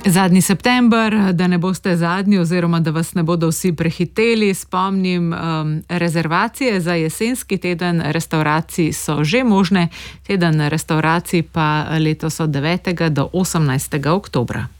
Zadnji september, da ne boste zadnji oziroma da vas ne bodo vsi prehiteli, spomnim, rezervacije za jesenski teden restavracij so že možne, teden restavracij pa letos od 9. do 18. oktobra.